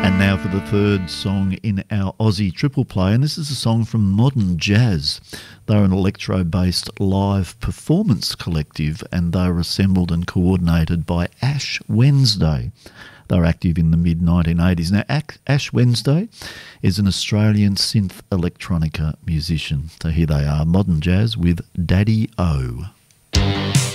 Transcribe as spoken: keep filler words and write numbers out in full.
And now for the third song in our Aussie triple play, and this is a song from Modern Jazz. They're an electro-based live performance collective, and they're assembled and coordinated by Ash Wednesday. They were active in the mid nineteen eighties. Now, Ash Wednesday is an Australian synth electronica musician. So here they are, Modern Jazz with Daddy O.